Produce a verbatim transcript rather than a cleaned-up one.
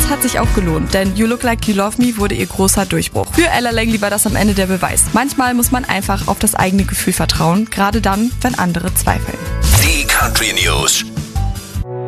hat sich auch gelohnt, denn You Look Like You Love Me wurde ihr großer Durchbruch. Für Ella Langley war das am Ende der Beweis. Manchmal muss man einfach auf das eigene Gefühl vertrauen, gerade dann, wenn andere zweifeln. Die Country News.